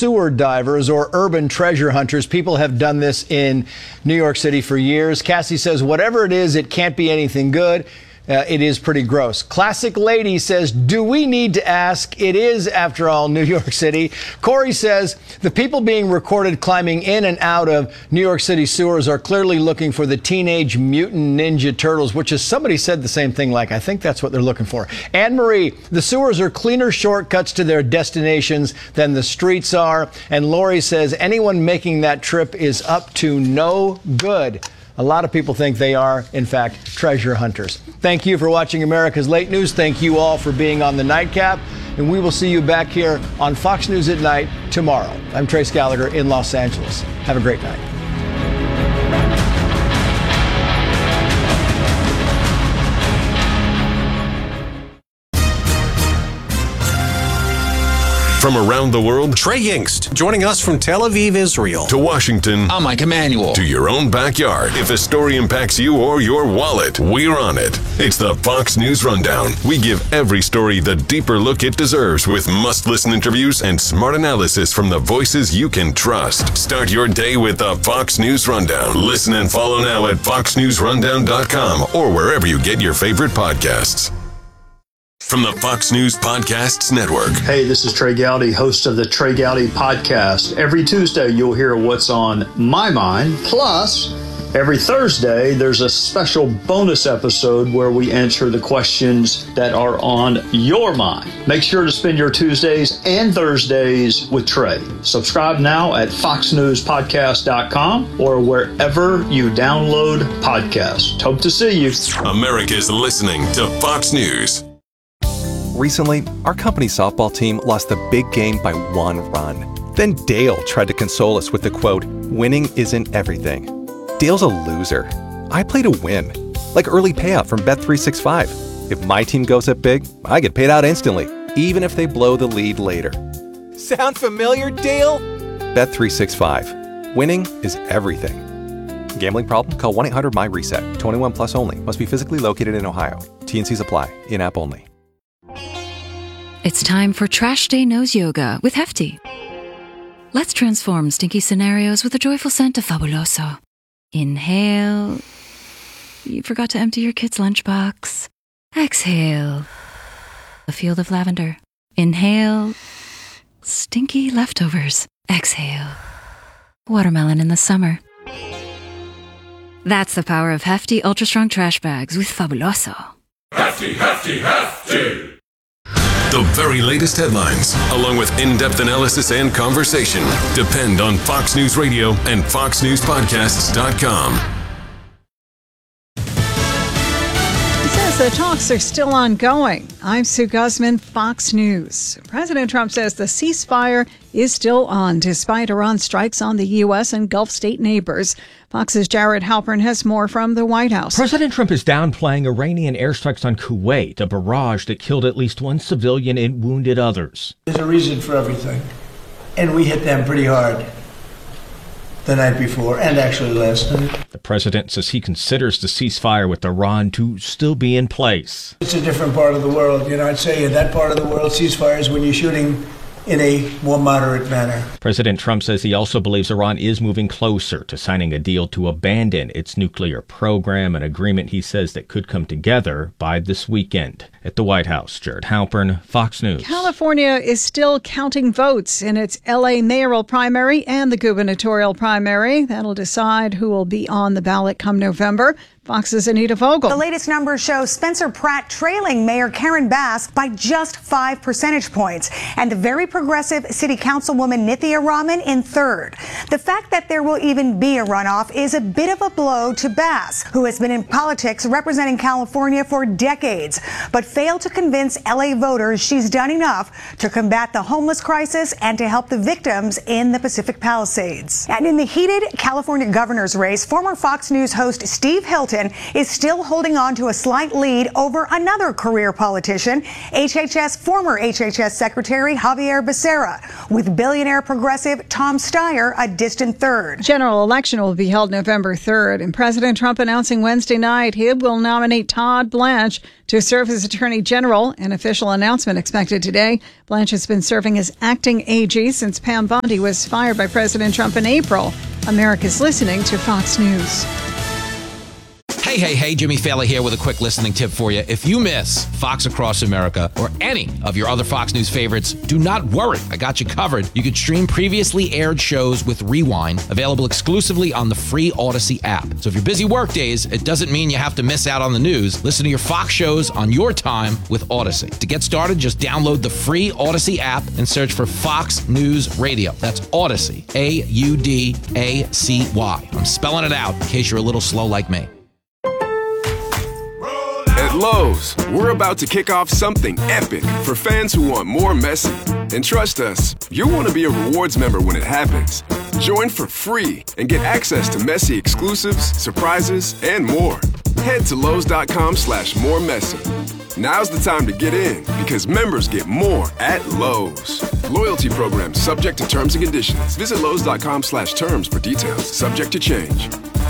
sewer divers or urban treasure hunters. People have done this in New York City for years. Cassie says whatever it is, it can't be anything good. It is pretty gross. Classic Lady says, do we need to ask? It is, after all, New York City. Corey says, the people being recorded climbing in and out of New York City sewers are clearly looking for the Teenage Mutant Ninja Turtles, which is, somebody said the same thing, like, I think that's what they're looking for. Anne Marie, the sewers are cleaner shortcuts to their destinations than the streets are. And Lori says, anyone making that trip is up to no good. A lot of people think they are, in fact, treasure hunters. Thank you for watching America's Late News. Thank you all for being on the Nightcap. And we will see you back here on Fox News at Night tomorrow. I'm Trace Gallagher in Los Angeles. Have a great night. From around the world, Trey Yingst, joining us from Tel Aviv, Israel. To Washington. I'm Mike Emanuel. To your own backyard. If a story impacts you or your wallet, we're on it. It's the Fox News Rundown. We give every story the deeper look it deserves with must-listen interviews and smart analysis from the voices you can trust. Start your day with the Fox News Rundown. Listen and follow now at foxnewsrundown.com or wherever you get your favorite podcasts. From the Fox News Podcasts Network. Hey, this is Trey Gowdy, host of the Trey Gowdy Podcast. Every Tuesday, you'll hear what's on my mind. Plus, every Thursday, there's a special bonus episode where we answer the questions that are on your mind. Make sure to spend your Tuesdays and Thursdays with Trey. Subscribe now at foxnewspodcast.com or wherever you download podcasts. Hope to see you. America's listening to Fox News. Recently, our company's softball team lost the big game by 1 run. Then Dale tried to console us with the quote, winning isn't everything. Dale's a loser. I play to win. Like early payout from Bet365. If my team goes up big, I get paid out instantly, even if they blow the lead later. Sound familiar, Dale? Bet365. Winning is everything. Gambling problem? Call 1-800-MY-RESET. 21 plus only. Must be physically located in Ohio. T&Cs apply. In-app only. It's time for Trash Day Nose Yoga with Hefty. Let's transform stinky scenarios with a joyful scent of Fabuloso. Inhale. You forgot to empty your kid's lunchbox. Exhale. A field of lavender. Inhale. Stinky leftovers. Exhale. Watermelon in the summer. That's the power of Hefty Ultra Strong Trash Bags with Fabuloso. Hefty, hefty, hefty! The very latest headlines, along with in-depth analysis and conversation, depend on Fox News Radio and foxnewspodcasts.com. He says the talks are still ongoing. I'm Sue Guzman, Fox News. President Trump says the ceasefire is still on, despite Iran strikes on the U.S. and Gulf state neighbors. Fox's Jared Halpern has more from the White House. President Trump is downplaying Iranian airstrikes on Kuwait, a barrage that killed at least 1 civilian and wounded others. There's a reason for everything, and we hit them pretty hard the night before and actually last night. The president says he considers the ceasefire with Iran to still be in place. It's a different part of the world. I'd say in that part of the world, ceasefire is when you're shooting in a more moderate manner. President Trump says he also believes Iran is moving closer to signing a deal to abandon its nuclear program, an agreement he says that could come together by this weekend. At the White House, Jared Halpern, Fox News. California is still counting votes in its L.A. mayoral primary and the gubernatorial primary. That'll decide who will be on the ballot come November. Fox's Anita Vogel. The latest numbers show Spencer Pratt trailing Mayor Karen Bass by just 5 percentage points, and the very progressive City Councilwoman Nithya Raman in third. The fact that there will even be a runoff is a bit of a blow to Bass, who has been in politics representing California for decades, but failed to convince LA voters she's done enough to combat the homeless crisis and to help the victims in the Pacific Palisades. And in the heated California governor's race, former Fox News host Steve Hilton Hamilton is still holding on to a slight lead over another career politician, former HHS Secretary Javier Becerra, with billionaire progressive Tom Steyer a distant third. General election will be held November 3rd, and President Trump announcing Wednesday night he will nominate Todd Blanche to serve as Attorney General. An official announcement expected today. Blanche has been serving as acting AG since Pam Bondi was fired by President Trump in April. America's listening to Fox News. Hey, Jimmy Fallon here with a quick listening tip for you. If you miss Fox Across America or any of your other Fox News favorites, do not worry. I got you covered. You can stream previously aired shows with Rewind, available exclusively on the free Odyssey app. So if you're busy work days, it doesn't mean you have to miss out on the news. Listen to your Fox shows on your time with Odyssey. To get started, just download the free Odyssey app and search for Fox News Radio. That's Odyssey, Audacy. I'm spelling it out in case you're a little slow like me. At Lowe's, we're about to kick off something epic for fans who want more Messi. And trust us, you'll want to be a rewards member when it happens. Join for free and get access to Messi exclusives, surprises, and more. Head to Lowe's.com/moremessy. Now's the time to get in because members get more at Lowe's. Loyalty program subject to terms and conditions. Visit Lowe's.com/terms for details. Subject to change.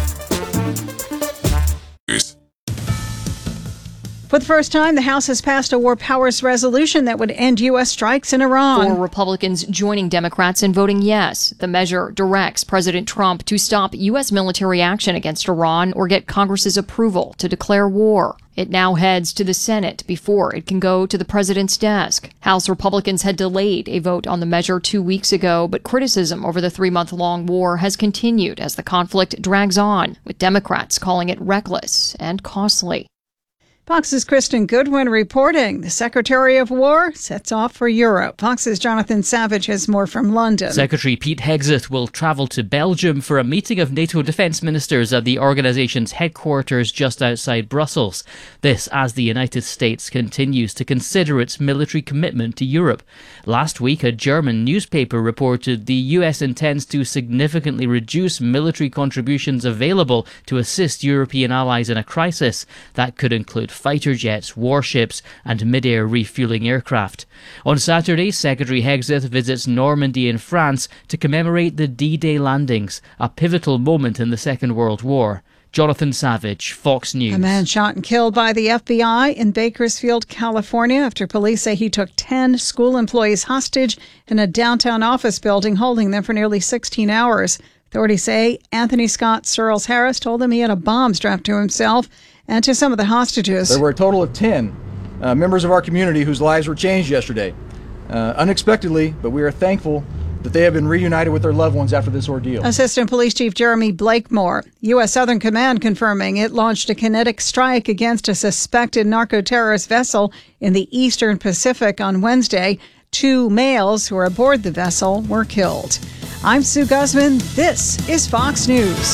For the first time, the House has passed a war powers resolution that would end U.S. strikes in Iran. 4 Republicans joining Democrats in voting yes. The measure directs President Trump to stop U.S. military action against Iran or get Congress's approval to declare war. It now heads to the Senate before it can go to the president's desk. House Republicans had delayed a vote on the measure 2 weeks ago, but criticism over the 3-month-long war has continued as the conflict drags on, with Democrats calling it reckless and costly. Fox's Kristen Goodwin reporting. The Secretary of War sets off for Europe. Fox's Jonathan Savage has more from London. Secretary Pete Hegseth will travel to Belgium for a meeting of NATO defence ministers at the organisation's headquarters just outside Brussels. This as the United States continues to consider its military commitment to Europe. Last week, a German newspaper reported the US intends to significantly reduce military contributions available to assist European allies in a crisis. That could include fighter jets, warships and mid-air refuelling aircraft. On Saturday, Secretary Hegseth visits Normandy in France to commemorate the D-Day landings, a pivotal moment in the Second World War. Jonathan Savage, Fox News. A man shot and killed by the FBI in Bakersfield, California, after police say he took 10 school employees hostage in a downtown office building, holding them for nearly 16 hours. Authorities say Anthony Scott Searles Harris told them he had a bomb strapped to himself and to some of the hostages. There were a total of 10 members of our community whose lives were changed yesterday. Unexpectedly, but we are thankful that they have been reunited with their loved ones after this ordeal. Assistant Police Chief Jeremy Blakemore. U.S. Southern Command confirming it launched a kinetic strike against a suspected narco-terrorist vessel in the Eastern Pacific on Wednesday. 2 males who were aboard the vessel were killed. I'm Sue Guzman. This is Fox News.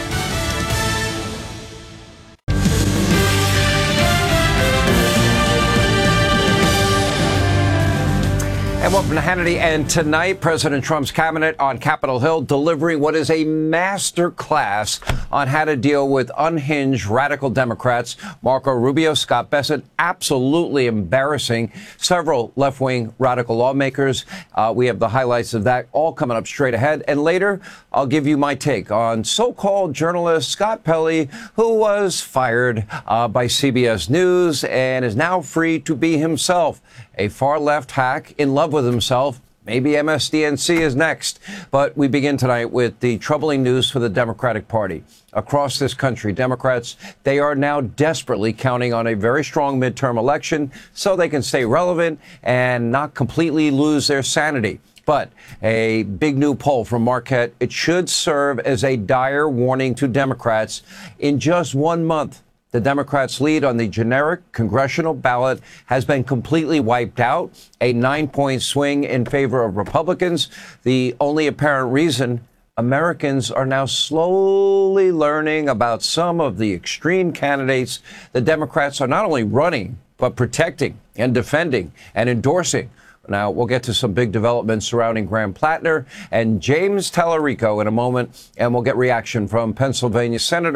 And welcome to Hannity. And tonight, President Trump's cabinet on Capitol Hill delivering what is a master class on how to deal with unhinged radical Democrats. Marco Rubio, Scott Bessent, absolutely embarrassing several left-wing radical lawmakers. We have the highlights of that all coming up straight ahead. And later, I'll give you my take on so-called journalist Scott Pelley, who was fired by CBS News and is now free to be himself. A far-left hack in love with himself. Maybe MSDNC is next. But we begin tonight with the troubling news for the Democratic Party. Across this country, Democrats, they are now desperately counting on a very strong midterm election so they can stay relevant and not completely lose their sanity. But a big new poll from Marquette, it should serve as a dire warning to Democrats. In just 1 month, the Democrats' lead on the generic congressional ballot has been completely wiped out, a 9-point swing in favor of Republicans. The only apparent reason, Americans are now slowly learning about some of the extreme candidates the Democrats are not only running, but protecting and defending and endorsing. Now, we'll get to some big developments surrounding Graham Plattner and James Tallarico in a moment, and we'll get reaction from Pennsylvania Senator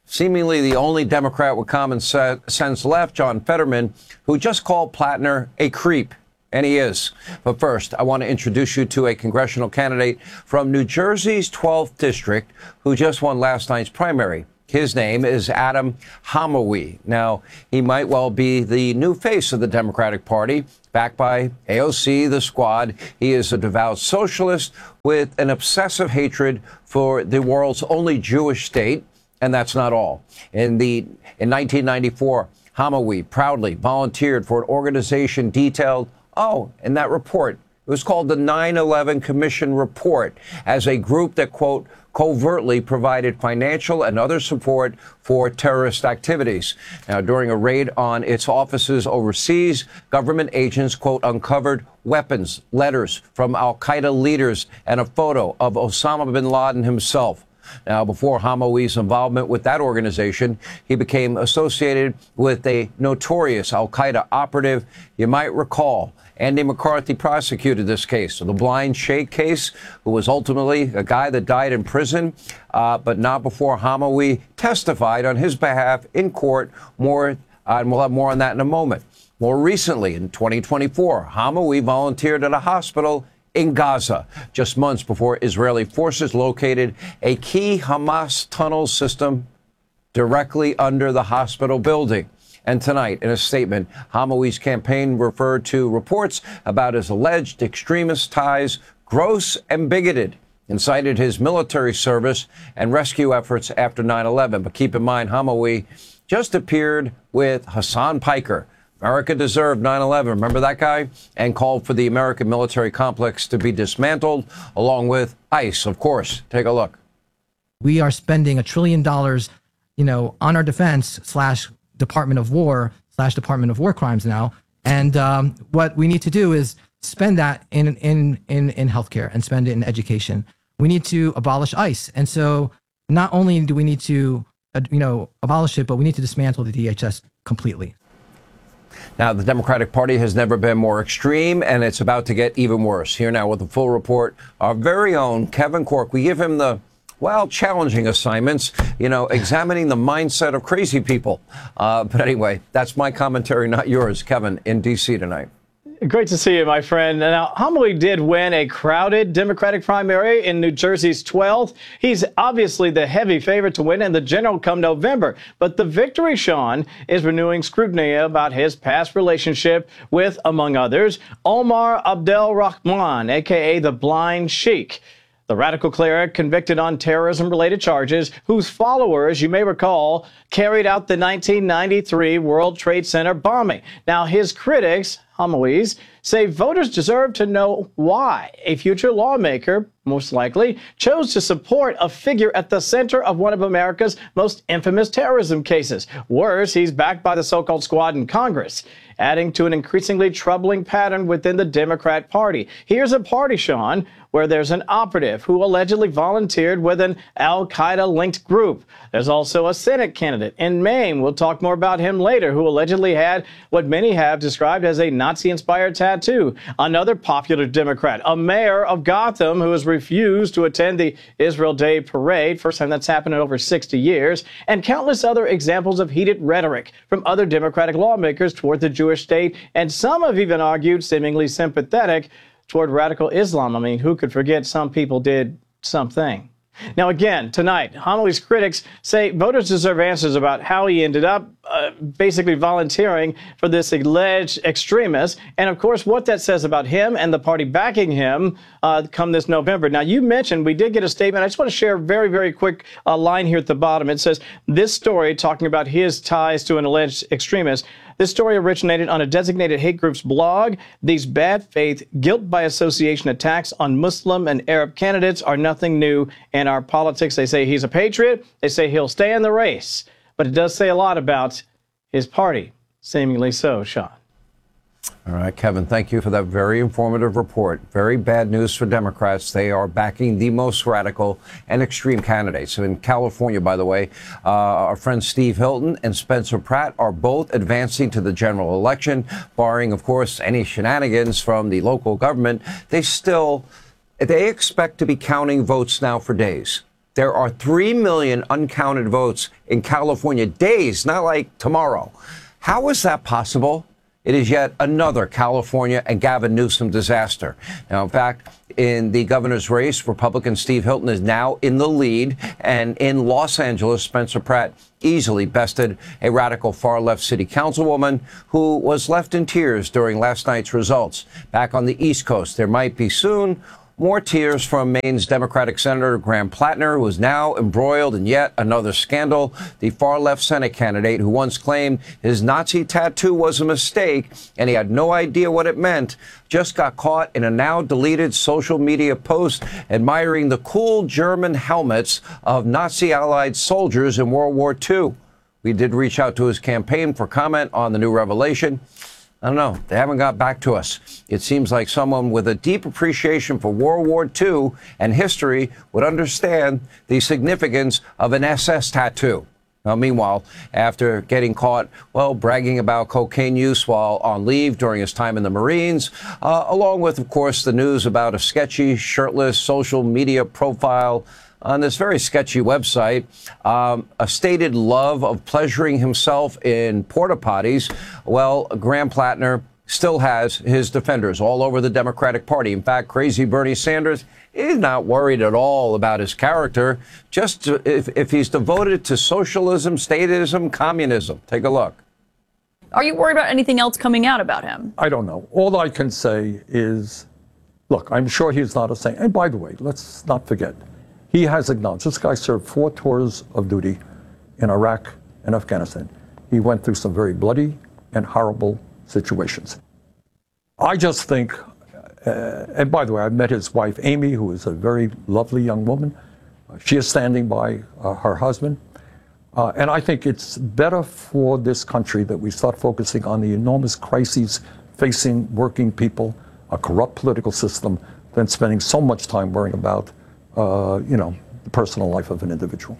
seemingly the only Democrat with common sense left, John Fetterman, who just called Plattner a creep. And he is. But first, I want to introduce you to a congressional candidate from New Jersey's 12th district who just won last night's primary. His name is Adam Hamaoui. Now, he might well be the new face of the Democratic Party, backed by AOC, the Squad. He is a devout socialist with an obsessive hatred for the world's only Jewish state. And that's not all. In 1994, Hamaoui proudly volunteered for an organization detailed, in that report, it was called the 9/11 Commission Report, as a group that, quote, covertly provided financial and other support for terrorist activities. Now, during a raid on its offices overseas, government agents, quote, uncovered weapons, letters from al-Qaeda leaders, and a photo of Osama bin Laden himself. Now, before Hamaoui's involvement with that organization, he became associated with a notorious al-Qaeda operative. You might recall Andy McCarthy prosecuted this case, the Blind Sheikh case, who was ultimately a guy that died in prison, but not before Hamaoui testified on his behalf in court. And we'll have more on that in a moment. More recently, in 2024, Hamaoui volunteered at a hospital in Gaza, just months before Israeli forces located a key Hamas tunnel system directly under the hospital building. And tonight, in a statement, Hamaoui's campaign referred to reports about his alleged extremist ties gross and bigoted, and cited his military service and rescue efforts after 9/11. But keep in mind, Hamaoui just appeared with Hassan Piker. America deserved 9/11. Remember that guy? And called for the American military complex to be dismantled, along with ICE, of course. Take a look. We are spending $1 trillion, on our defense / Department of War / Department of War Crimes now. And what we need to do is spend that in healthcare and spend it in education. We need to abolish ICE. And so not only do we need to, abolish it, but we need to dismantle the DHS completely. Now, the Democratic Party has never been more extreme, and it's about to get even worse. Here now with a full report, our very own Kevin Corke. We give him the challenging assignments, examining the mindset of crazy people. But anyway, that's my commentary, not yours. Kevin, in D.C. tonight. Great to see you, my friend. Now, Hamaoui did win a crowded Democratic primary in New Jersey's 12th. He's obviously the heavy favorite to win in the general come November. But the victory, Sean, is renewing scrutiny about his past relationship with, among others, Omar Abdel Rahman, a.k.a. the Blind Sheikh, the radical cleric convicted on terrorism-related charges, whose followers, you may recall, carried out the 1993 World Trade Center bombing. Now, his critics, Hamaoui's, say voters deserve to know why a future lawmaker, most likely, chose to support a figure at the center of one of America's most infamous terrorism cases. Worse, he's backed by the so-called Squad in Congress, adding to an increasingly troubling pattern within the Democrat Party. Here's a party, Sean, where there's an operative who allegedly volunteered with an al-Qaeda-linked group. There's also a Senate candidate in Maine, we'll talk more about him later, who allegedly had what many have described as a Nazi-inspired tattoo. Another popular Democrat, a mayor of Gotham, who has refused to attend the Israel Day parade, first time that's happened in over 60 years, and countless other examples of heated rhetoric from other Democratic lawmakers toward the Jewish state, and some have even argued, seemingly sympathetic, toward radical Islam. I mean, who could forget some people did something? Now, again, tonight, Hamaoui's critics say voters deserve answers about how he ended up basically volunteering for this alleged extremist, and, of course, what that says about him and the party backing him come this November. Now, you mentioned we did get a statement. I just want to share a very, very quick line here at the bottom. It says, this story, talking about his ties to an alleged extremist, this story originated on a designated hate group's blog. These bad faith, guilt by association attacks on Muslim and Arab candidates are nothing new in our politics. They say he's a patriot. They say he'll stay in the race. But it does say a lot about his party, seemingly so, Sean. All right, Kevin, thank you for that very informative report. Very bad news for Democrats. They are backing the most radical and extreme candidates. In California, by the way, our friends Steve Hilton and Spencer Pratt are both advancing to the general election, barring, of course, any shenanigans from the local government. They expect to be counting votes now for days. there are 3 million uncounted votes in California. Days, not like tomorrow. How is that possible? It is yet another California and Gavin Newsom disaster. Now, in fact, in the governor's race, Republican Steve Hilton is now in the lead. And in Los Angeles, Spencer Pratt easily bested a radical far-left city councilwoman who was left in tears during last night's results. Back on the East Coast, there might be soon more tears from Maine's Democratic Senator Graham Plattner, who is now embroiled in yet another scandal. The far-left Senate candidate who once claimed his Nazi tattoo was a mistake and he had no idea what it meant, just got caught in a now-deleted social media post admiring the cool German helmets of Nazi-allied soldiers in World War II. We did reach out to his campaign for comment on the new revelation. I don't know. They haven't got back to us. It seems like someone with a deep appreciation for World War II and history would understand the significance of an SS tattoo. Now, meanwhile, after getting caught, bragging about cocaine use while on leave during his time in the Marines, along with, of course, the news about a sketchy, shirtless social media profile on this very sketchy website, a stated love of pleasuring himself in porta potties. Well, Graham Plattner still has his defenders all over the Democratic Party. In fact, crazy Bernie Sanders is not worried at all about his character, just if he's devoted to socialism, statism, communism. Take a look. Are you worried about anything else coming out about him? I don't know. All I can say is, look, I'm sure he's not a saint. And by the way, let's not forget, he has acknowledged, this guy served 4 tours of duty in Iraq and Afghanistan. He went through some very bloody and horrible situations. I just think, and by the way, I've met his wife, Amy, who is a very lovely young woman. She is standing by her husband. And I think it's better for this country that we start focusing on the enormous crises facing working people, a corrupt political system, than spending so much time worrying about the personal life of an individual.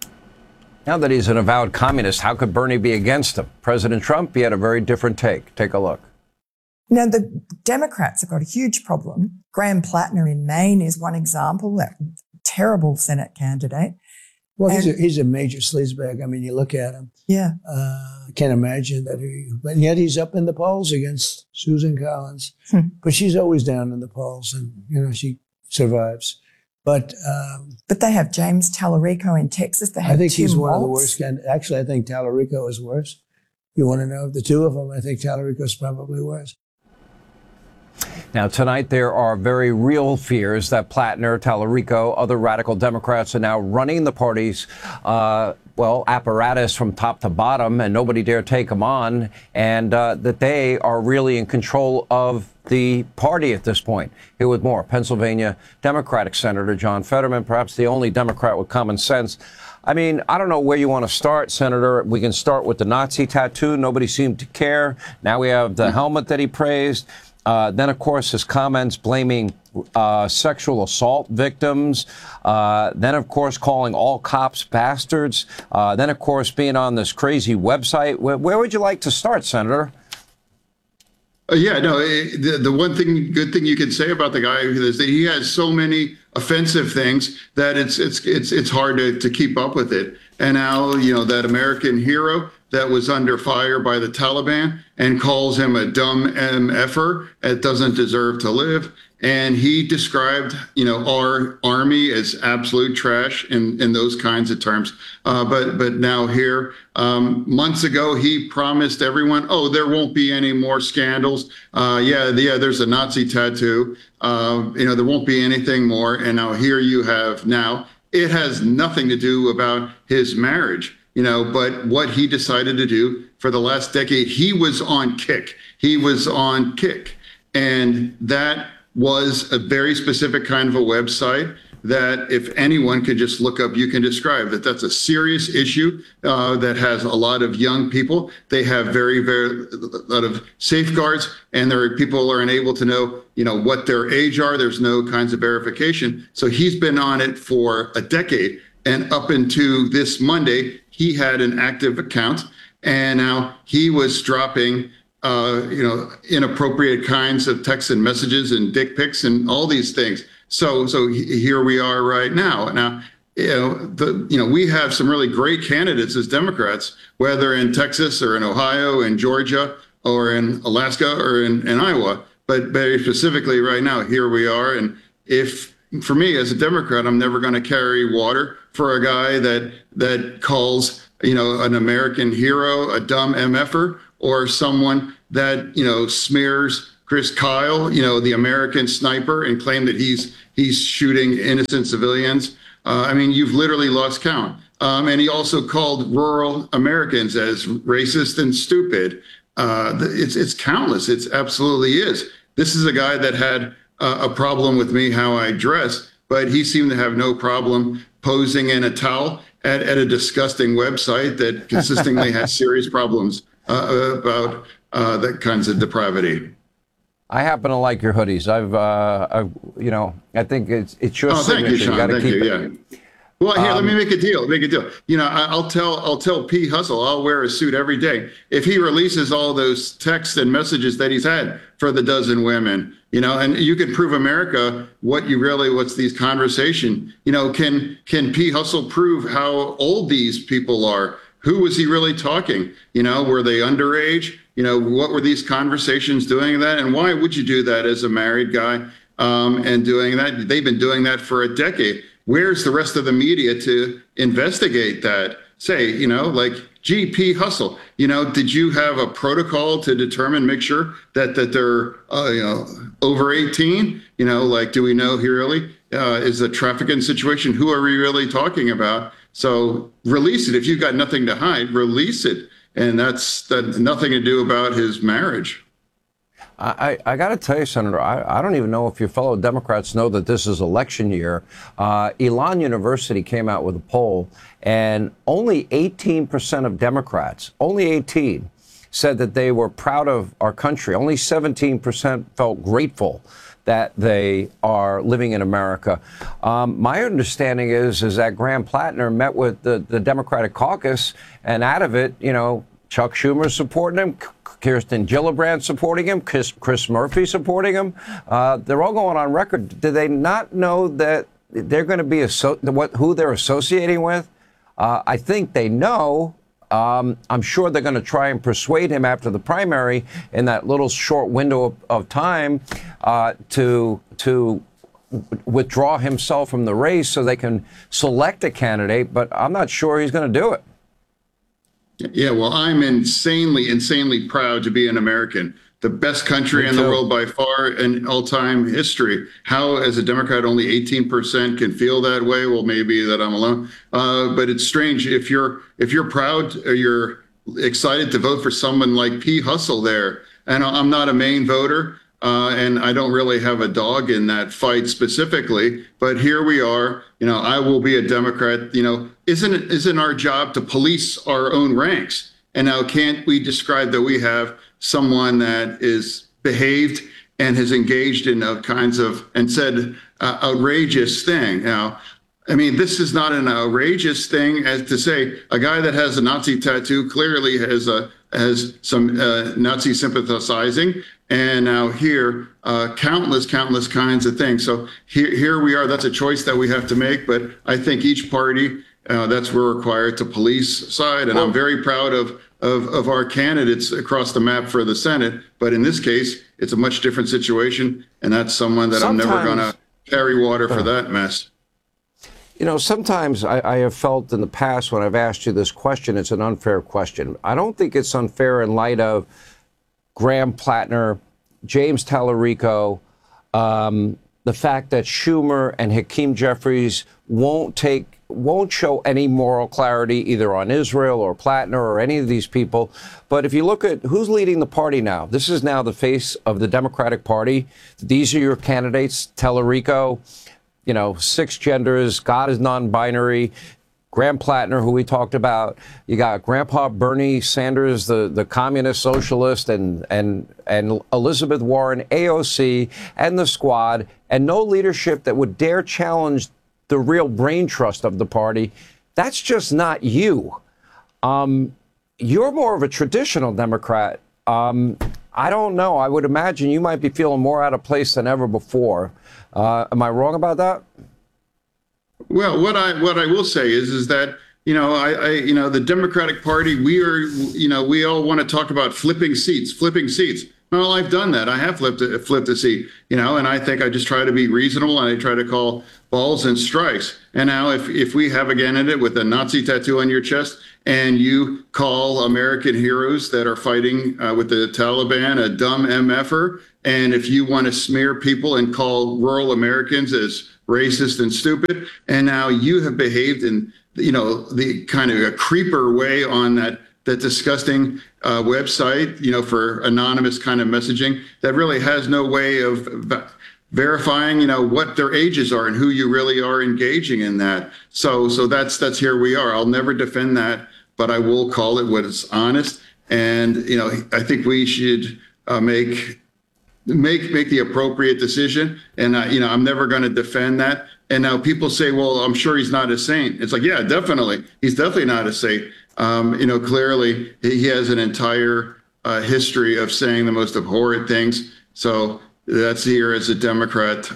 Now that he's an avowed communist, how could Bernie be against him? President Trump, he had a very different take. Take a look. Now, the Democrats have got a huge problem. Graham Plattner in Maine is one example, that terrible Senate candidate. Well, he's a major sleazebag. I mean, you look at him. Yeah. I can't imagine that but yet he's up in the polls against Susan Collins. But she's always down in the polls and, she survives. But they have James Tallarico in Texas. They have I think Tim he's one Walz. of the worst. Actually, I think Tallarico is worse. You want to know the two of them? I think Tallarico's probably worse. Now, tonight, there are very real fears that Plattner, Tallarico, other radical Democrats are now running the party's, apparatus from top to bottom, and nobody dare take them on, and that they are really in control of the party at this point. Here with more, Pennsylvania Democratic Senator John Fetterman, perhaps the only Democrat with common sense. I mean, I don't know where you want to start, Senator. We can start with the Nazi tattoo. Nobody seemed to care. Now we have the helmet that he praised. Then, of course, his comments blaming sexual assault victims. Then, of course, calling all cops bastards. Then, of course, being on this crazy website. Where would you like to start, Senator? The one good thing you can say about the guy is that he has so many offensive things that it's hard to keep up with it. And now, that American hero that was under fire by the Taliban and calls him a dumb MFer that doesn't deserve to live. And he described, our army as absolute trash in those kinds of terms. But now here, months ago, he promised everyone, there won't be any more scandals. There's a Nazi tattoo. There won't be anything more. And now here you have it has nothing to do about his marriage. But what he decided to do for the last decade, he was on kick. And that was a very specific kind of a website that if anyone could just look up, you can describe that that's a serious issue that has a lot of young people. They have very, very lot of safeguards, and people are unable to know, what their age are. There's no kinds of verification. So he's been on it for a decade. And up into this Monday, he had an active account, and now he was dropping, inappropriate kinds of texts and messages and dick pics and all these things. So here we are right now. Now, we have some really great candidates as Democrats, whether in Texas or in Ohio, in Georgia, or in Alaska or in Iowa. But very specifically right now, here we are. And for me as a Democrat, I'm never going to carry water for a guy that calls, an American hero a dumb MFer, or someone that, smears Chris Kyle, the American sniper, and claim that he's shooting innocent civilians. You've literally lost count. And he also called rural Americans as racist and stupid. It's countless. It absolutely is. This is a guy that had a problem with me, how I dress, but he seemed to have no problem posing in a towel at a disgusting website that consistently has serious problems about that kinds of depravity. I happen to like your hoodies. I think it's your signature. Thank you, Sean. You got to keep it. Yeah. Well, here, let me make a deal. I'll tell P. Hustle I'll wear a suit every day if he releases all those texts and messages that he's had for the dozen women. And you can prove America what's these conversation. Can P. Hustle prove how old these people are? Who was he really talking? Were they underage? What were these conversations doing that? And why would you do that as a married guy? And doing that, they've been doing that for a decade. Where's the rest of the media to investigate that? Say, like GP Hustle, did you have a protocol to make sure that they're, over 18? Do we know here really is the trafficking situation? Who are we really talking about? So release it. If you've got nothing to hide, release it. And that's nothing to do about his marriage. I got to tell you, Senator, I don't even know if your fellow Democrats know that this is election year. Elon University came out with a poll, and only 18% of Democrats, only 18, said that they were proud of our country. Only 17% felt grateful that they are living in America. My understanding is that Graham Plattner met with the Democratic caucus, and out of it, Chuck Schumer supporting him, Kirsten Gillibrand supporting him, Chris Murphy supporting him. They're all going on record. Do they not know that they're going to be who they're associating with? I think they know. I'm sure they're going to try and persuade him after the primary in that little short window of time to withdraw himself from the race so they can select a candidate. But I'm not sure he's going to do it. Yeah, well, I'm insanely proud to be an American. The best country in the world by far in all-time history. How, as a Democrat, only 18% can feel that way? Well, maybe that I'm alone. But it's strange if you're proud or you're excited to vote for someone like P. Hustle there. And I'm not a Maine voter, and I don't really have a dog in that fight specifically. But here we are. I will be a Democrat. Isn't our job to police our own ranks? And now, can't we describe that we have someone that is behaved and has engaged in kinds of and said outrageous thing? Now, this is not an outrageous thing as to say a guy that has a Nazi tattoo clearly has some Nazi sympathizing. And now here, countless kinds of things. So here we are. That's a choice that we have to make. But I think each party, that's we're required to police side. And I'm very proud of our candidates across the map for the Senate. But in this case, it's a much different situation. And that's someone that I'm never going to carry water for that mess. Sometimes I have felt in the past when I've asked you this question, it's an unfair question. I don't think it's unfair in light of Graham Plattner, James Tallarico, the fact that Schumer and Hakeem Jeffries won't show any moral clarity either on Israel or Plattner or any of these people. But if you look at who's leading the party now, this is now the face of the Democratic Party. These are your candidates, Tallarico, 6 genders, God is non-binary. Graham Plattner, who we talked about. You got Grandpa Bernie Sanders, the communist socialist, and Elizabeth Warren, AOC, and the squad, and no leadership that would dare challenge the real brain trust of the party. That's just not you. You're more of a traditional Democrat. I don't know. I would imagine you might be feeling more out of place than ever before. Am I wrong about that? Well, what I will say is that, the Democratic Party, we all want to talk about flipping seats. Well, I've done that. I have flipped a seat, and I think I just try to be reasonable, and I try to call balls and strikes. And now if we have a candidate with a Nazi tattoo on your chest and you call American heroes that are fighting with the Taliban a dumb MFer, and if you want to smear people and call rural Americans as racist and stupid, and now you have behaved in, the kind of a creeper way on that disgusting website, for anonymous kind of messaging that really has no way of verifying, what their ages are and who you really are engaging in that. So that's here we are. I'll never defend that, but I will call it what is honest. And, I think we should make the appropriate decision. And, I'm never going to defend that. And now people say, well, I'm sure he's not a saint. It's like, yeah, definitely. He's definitely not a saint. Clearly he has an entire history of saying the most abhorrent things. So that's here as a Democrat.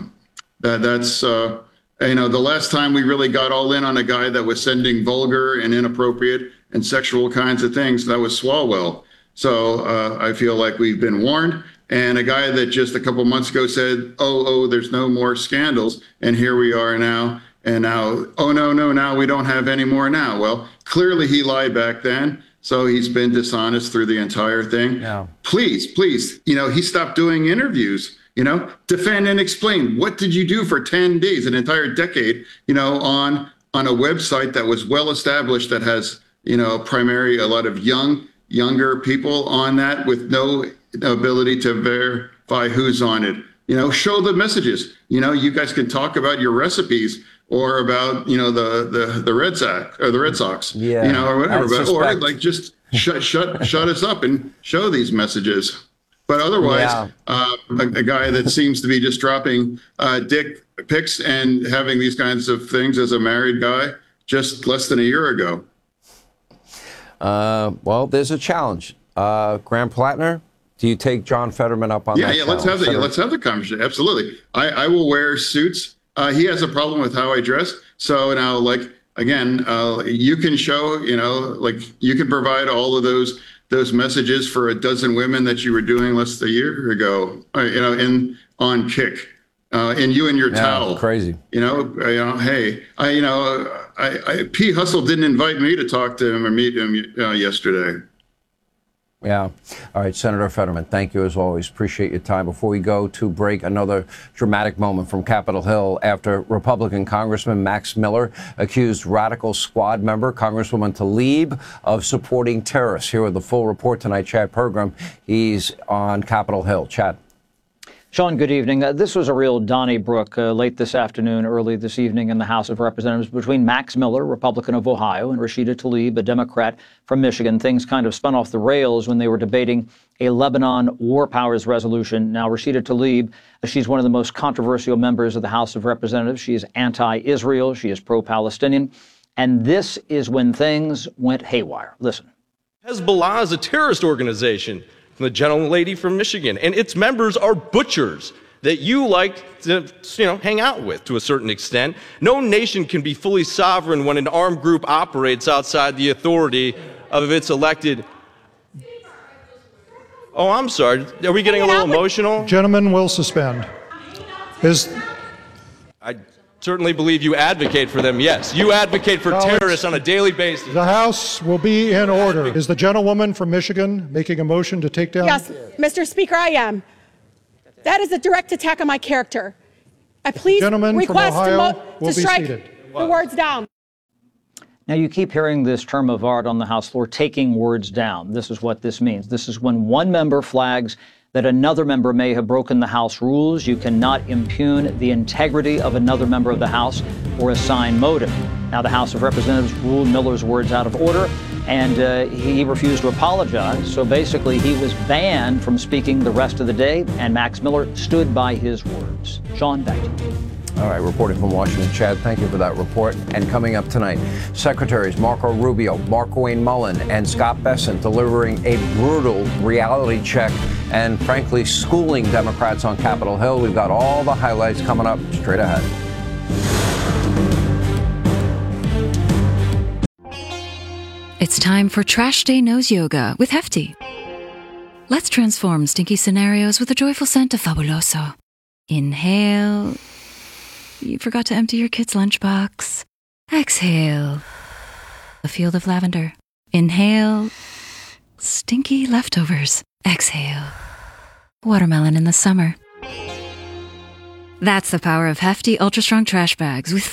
That's the last time we really got all in on a guy that was sending vulgar and inappropriate and sexual kinds of things, that was Swalwell. So I feel like we've been warned. And a guy that just a couple months ago said, oh, there's no more scandals. And here we are now. And now, oh, no, now we don't have any more now. Well, clearly he lied back then. So he's been dishonest through the entire thing. Yeah. Please, he stopped doing interviews, defend and explain. What did you do for 10 days, an entire decade, on a website that was well established, that has, primarily a lot of younger people on that with no ability to verify who's on it. Show the messages. You guys can talk about your recipes or about, the Red Sox or the Red Sox, or whatever, or like just shut us up and show these messages. But otherwise, a guy that seems to be just dropping dick pics and having these kinds of things as a married guy just less than a year ago. Well, there's a challenge. Graham Plattner, do you take John Fetterman up on that? Yeah, let's have the conversation. Absolutely. I will wear suits. He has a problem with how I dress. So now, again, you can show, you can provide all of those messages for a dozen women that you were doing less than a year ago, on Kick. And you and your towel. Crazy. Hey, P. Hustle didn't invite me to talk to him or meet him yesterday. Yeah. All right, Senator Fetterman, thank you as always. Appreciate your time. Before we go to break, another dramatic moment from Capitol Hill after Republican Congressman Max Miller accused Radical Squad member Congresswoman Tlaib of supporting terrorists. Here with the full report tonight, Chad Pergram. He's on Capitol Hill. Chad. Sean, good evening. This was a real Donnybrook late this afternoon, early this evening in the House of Representatives between Max Miller, Republican of Ohio, and Rashida Tlaib, a Democrat from Michigan. Things kind of spun off the rails when they were debating a Lebanon war powers resolution. Now, Rashida Tlaib, she's one of the most controversial members of the House of Representatives. She is anti-Israel. She is pro-Palestinian. And this is when things went haywire. Listen. Hezbollah is a terrorist organization. From the gentlelady from Michigan, and its members are butchers that you like to, hang out with to a certain extent. No nation can be fully sovereign when an armed group operates outside the authority of its elected. Oh, I'm sorry. Are we getting a little emotional? Gentlemen will suspend. I certainly believe you advocate for them, yes. You advocate for terrorists on a daily basis. The House will be in order. Is the gentlewoman from Michigan making a motion to take down? Yes, Mr. Speaker, I am. That is a direct attack on my character. I please request to strike the words down. Now, you keep hearing this term of art on the House floor, taking words down. This is what this means. This is when one member flags that another member may have broken the House rules. You cannot impugn the integrity of another member of the House or assign motive. Now, the House of Representatives ruled Miller's words out of order, and he refused to apologize. So basically, he was banned from speaking the rest of the day, and Max Miller stood by his words. Sean, back to you. All right, reporting from Washington, Chad, thank you for that report. And coming up tonight, Secretaries Marco Rubio, Markwayne Mullin, and Scott Bessent delivering a brutal reality check and, frankly, schooling Democrats on Capitol Hill. We've got all the highlights coming up straight ahead. It's time for Trash Day Nose Yoga with Hefty. Let's transform stinky scenarios with a joyful scent of Fabuloso. Inhale. You forgot to empty your kid's lunchbox. Exhale. A field of lavender. Inhale. Stinky leftovers. Exhale. Watermelon in the summer. That's the power of Hefty Ultra Strong Trash Bags with